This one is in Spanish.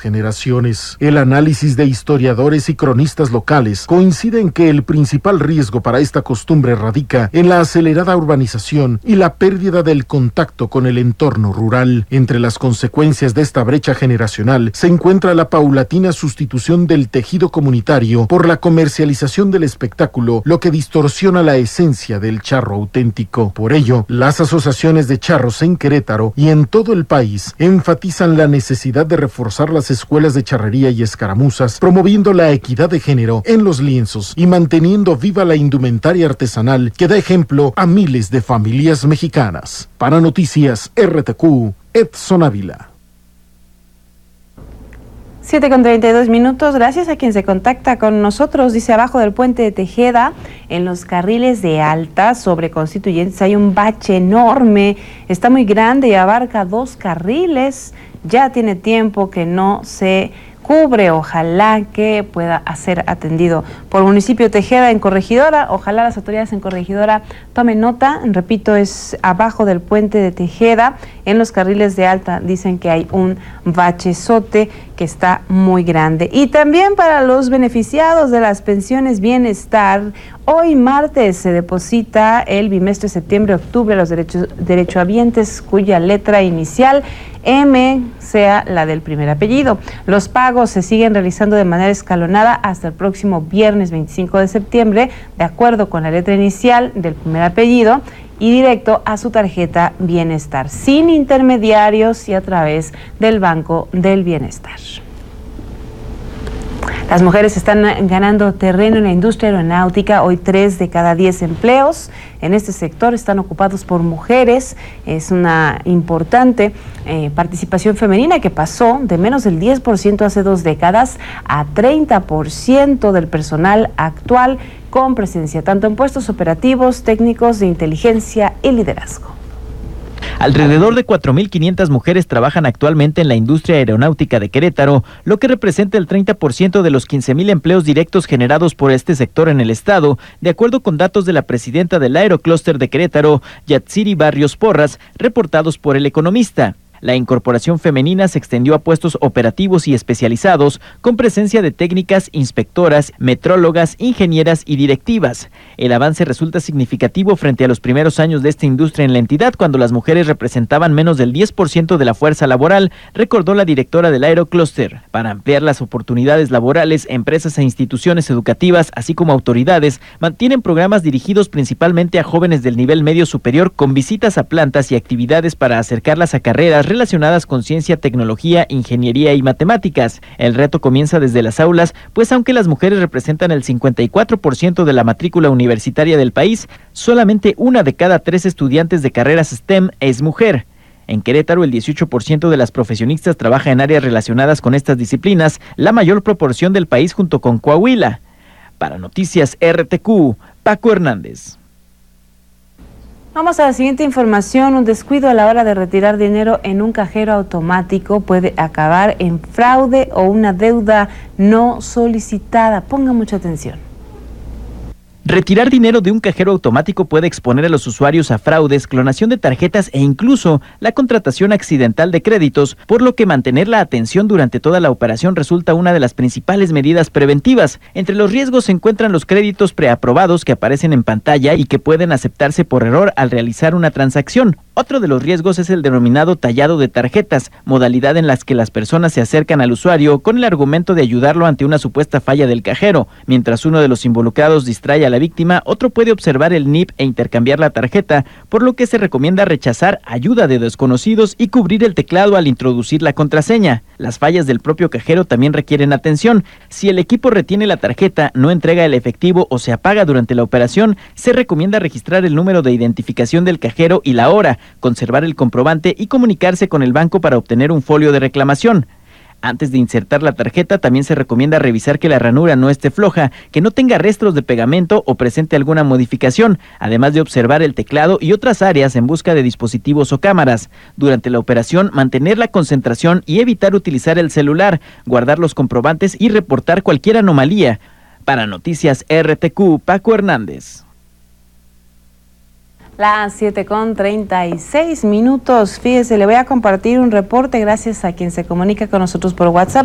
generaciones. El análisis de historiadores y cronistas locales coincide en que el principal riesgo para esta costumbre radica en la acelerada urbanización y la pérdida del contacto con el entorno rural. Entre las consecuencias de esta brecha generacional se encuentra la paulatina sustitución del tejido comunitario por la comercialización del espectáculo, lo que distorsiona la esencia del charro auténtico. Por ello, las asociaciones de charros en Querétaro y en todo el país enfatizan la necesidad de reforzar las escuelas de charrería y escaramuzas, promoviendo la equidad de género en los lienzos y manteniendo viva la indumentaria artesanal que da ejemplo a miles de familias mexicanas. Para Noticias RTQ, Edson Ávila. 7:32. Gracias a quien se contacta con nosotros. Dice: abajo del puente de Tejeda, en los carriles de alta sobre Constituyentes, hay un bache enorme. Está muy grande y abarca 2 carriles. Ya tiene tiempo que no se cubre. Ojalá que pueda ser atendido por el municipio de Tejeda en Corregidora. Ojalá las autoridades en Corregidora tomen nota. Repito, es abajo del puente de Tejeda, en los carriles de alta. Dicen que hay un bachezote que está muy grande. Y también para los beneficiados de las pensiones Bienestar, hoy martes se deposita el bimestre septiembre-octubre a los derechohabientes cuya letra inicial M sea la del primer apellido. Los pagos se siguen realizando de manera escalonada hasta el próximo viernes 25 de septiembre, de acuerdo con la letra inicial del primer apellido, y directo a su tarjeta Bienestar, sin intermediarios y a través del Banco del Bienestar. Las mujeres están ganando terreno en la industria aeronáutica. Hoy 3 de cada 10 empleos en este sector están ocupados por mujeres. Es una importante participación femenina que pasó de menos del 10% hace 2 décadas a 30% del personal actual, con presencia tanto en puestos operativos, técnicos, de inteligencia y liderazgo. Alrededor de 4.500 mujeres trabajan actualmente en la industria aeronáutica de Querétaro, lo que representa el 30% de los 15,000 empleos directos generados por este sector en el estado, de acuerdo con datos de la presidenta del Aeroclúster de Querétaro, Yatsiri Barrios Porras, reportados por El Economista. La incorporación femenina se extendió a puestos operativos y especializados, con presencia de técnicas, inspectoras, metrólogas, ingenieras y directivas. El avance resulta significativo frente a los primeros años de esta industria en la entidad, cuando las mujeres representaban menos del 10% de la fuerza laboral, recordó la directora del Aeroclúster. Para ampliar las oportunidades laborales, empresas e instituciones educativas, así como autoridades, mantienen programas dirigidos principalmente a jóvenes del nivel medio superior, con visitas a plantas y actividades para acercarlas a carreras relacionadas con ciencia, tecnología, ingeniería y matemáticas. El reto comienza desde las aulas, pues aunque las mujeres representan el 54% de la matrícula universitaria del país, solamente 1 de cada 3 estudiantes de carreras STEM es mujer. En Querétaro, el 18% de las profesionistas trabaja en áreas relacionadas con estas disciplinas, la mayor proporción del país junto con Coahuila. Para Noticias RTQ, Paco Hernández. Vamos a la siguiente información. Un descuido a la hora de retirar dinero en un cajero automático puede acabar en fraude o una deuda no solicitada. Ponga mucha atención. Retirar dinero de un cajero automático puede exponer a los usuarios a fraudes, clonación de tarjetas e incluso la contratación accidental de créditos, por lo que mantener la atención durante toda la operación resulta una de las principales medidas preventivas. Entre los riesgos se encuentran los créditos preaprobados que aparecen en pantalla y que pueden aceptarse por error al realizar una transacción. Otro de los riesgos es el denominado tallado de tarjetas, modalidad en la que las personas se acercan al usuario con el argumento de ayudarlo ante una supuesta falla del cajero. Mientras uno de los involucrados distrae a la víctima, otro puede observar el NIP e intercambiar la tarjeta, por lo que se recomienda rechazar ayuda de desconocidos y cubrir el teclado al introducir la contraseña. Las fallas del propio cajero también requieren atención. Si el equipo retiene la tarjeta, no entrega el efectivo o se apaga durante la operación, se recomienda registrar el número de identificación del cajero y la hora, conservar el comprobante y comunicarse con el banco para obtener un folio de reclamación. Antes de insertar la tarjeta, también se recomienda revisar que la ranura no esté floja, que no tenga restos de pegamento o presente alguna modificación, además de observar el teclado y otras áreas en busca de dispositivos o cámaras. Durante la operación, mantener la concentración y evitar utilizar el celular, guardar los comprobantes y reportar cualquier anomalía. Para Noticias RTQ, Paco Hernández. Las 7:36. Fíjese, le voy a compartir un reporte gracias a quien se comunica con nosotros por WhatsApp.